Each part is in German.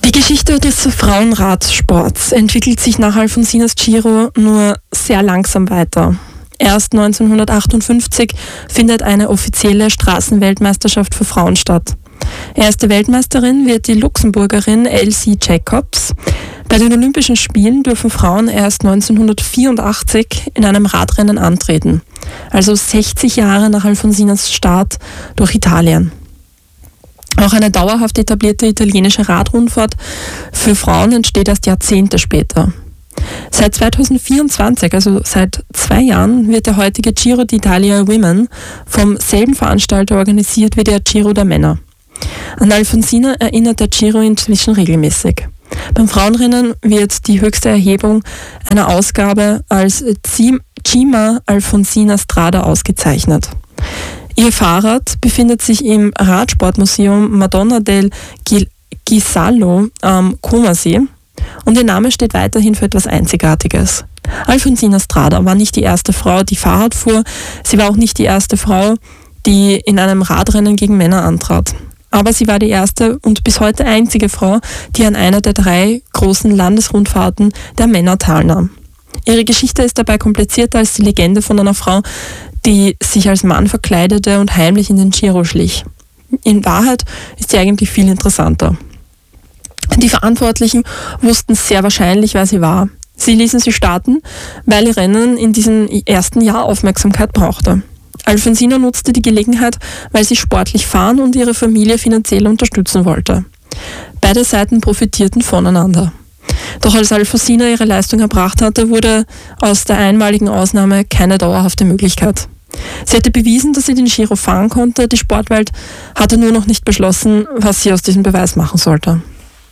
Die Geschichte des Frauenradsports entwickelt sich nach Alfonsinas Giro nur sehr langsam weiter. Erst 1958 findet eine offizielle Straßenweltmeisterschaft für Frauen statt. Erste Weltmeisterin wird die Luxemburgerin Elsie Jacobs. Bei den Olympischen Spielen dürfen Frauen erst 1984 in einem Radrennen antreten, also 60 Jahre nach Alfonsinas Start durch Italien. Auch eine dauerhaft etablierte italienische Radrundfahrt für Frauen entsteht erst Jahrzehnte später. Seit 2024, also seit 2 Jahren, wird der heutige Giro d'Italia Women vom selben Veranstalter organisiert wie der Giro der Männer. An Alfonsina erinnert der Giro inzwischen regelmäßig. Beim Frauenrennen wird die höchste Erhebung einer Ausgabe als Cima Alfonsina Strada ausgezeichnet. Ihr Fahrrad befindet sich im Radsportmuseum Madonna del Ghisallo am Comersee und ihr Name steht weiterhin für etwas Einzigartiges. Alfonsina Strada war nicht die erste Frau, die Fahrrad fuhr. Sie war auch nicht die erste Frau, die in einem Radrennen gegen Männer antrat. Aber sie war die erste und bis heute einzige Frau, die an einer der 3 großen Landesrundfahrten der Männer teilnahm. Ihre Geschichte ist dabei komplizierter als die Legende von einer Frau, die sich als Mann verkleidete und heimlich in den Giro schlich. In Wahrheit ist sie eigentlich viel interessanter. Die Verantwortlichen wussten sehr wahrscheinlich, wer sie war. Sie ließen sie starten, weil ihr Rennen in diesem ersten Jahr Aufmerksamkeit brauchte. Alfonsina nutzte die Gelegenheit, weil sie sportlich fahren und ihre Familie finanziell unterstützen wollte. Beide Seiten profitierten voneinander. Doch als Alfonsina ihre Leistung erbracht hatte, wurde aus der einmaligen Ausnahme keine dauerhafte Möglichkeit. Sie hatte bewiesen, dass sie den Giro fahren konnte. Die Sportwelt hatte nur noch nicht beschlossen, was sie aus diesem Beweis machen sollte.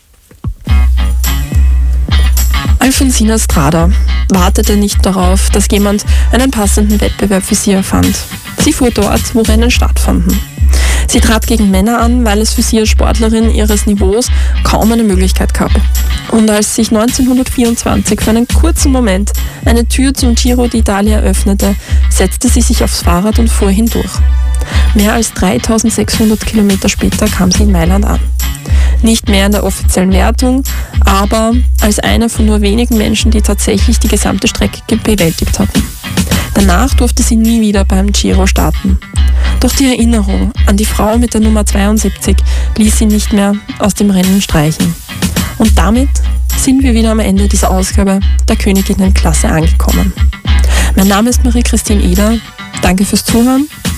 Alfonsina Strada wartete nicht darauf, dass jemand einen passenden Wettbewerb für sie erfand. Sie fuhr dort, wo Rennen stattfanden. Sie trat gegen Männer an, weil es für sie als Sportlerin ihres Niveaus kaum eine Möglichkeit gab. Und als sich 1924 für einen kurzen Moment eine Tür zum Giro d'Italia öffnete, setzte sie sich aufs Fahrrad und fuhr hindurch. Mehr als 3600 Kilometer später kam sie in Mailand an. Nicht mehr in der offiziellen Wertung, aber als eine von nur wenigen Menschen, die tatsächlich die gesamte Strecke bewältigt hatten. Danach durfte sie nie wieder beim Giro starten. Doch die Erinnerung an die Frau mit der Nummer 72 ließ sie nicht mehr aus dem Rennen streichen. Und damit sind wir wieder am Ende dieser Ausgabe der Königinnenklasse angekommen. Mein Name ist Marie-Christine Eder. Danke fürs Zuhören